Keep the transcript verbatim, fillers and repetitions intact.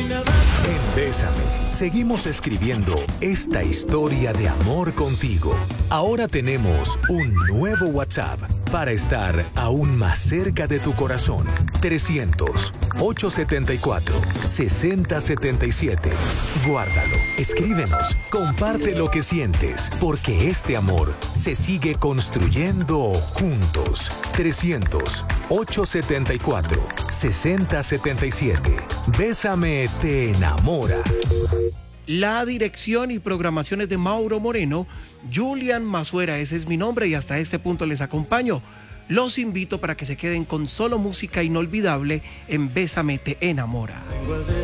En Bésame, seguimos escribiendo esta historia de amor contigo. Ahora tenemos un nuevo WhatsApp para estar aún más cerca de tu corazón. trescientos, ochocientos setenta y cuatro, sesenta setenta y siete. Guárdalo, escríbenos, comparte lo que sientes, porque este amor se sigue construyendo juntos. trescientos, ochocientos setenta y cuatro, sesenta setenta y siete. Bésame te enamora. La dirección y programaciones de Mauro Moreno, Julian Mazuera, ese es mi nombre y hasta este punto les acompaño. Los invito para que se queden con solo música inolvidable en Bésame te enamora.